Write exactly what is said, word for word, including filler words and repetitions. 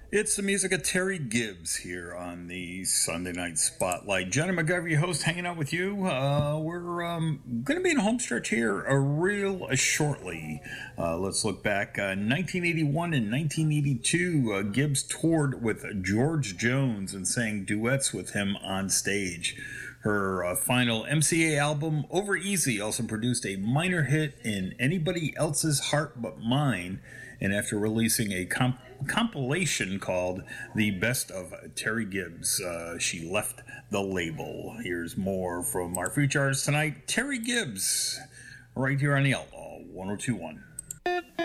It's the music of Terry Gibbs here on the Sunday Night Spotlight. Jenna McGovern, your host, hanging out with you. Uh, we're um, going to be in a home stretch here uh, real uh, shortly. Uh, let's look back. Uh, nineteen eighty-one and nineteen eighty-two, uh, Gibbs toured with George Jones and sang duets with him on stage. Her uh, final M C A album, Over Easy, also produced a minor hit in Anybody Else's Heart But Mine. And after releasing a comp- compilation called The Best of Terry Gibbs, uh, she left the label. Here's more from our feature artist tonight, Terry Gibbs, right here on the Outlaw one oh two point one.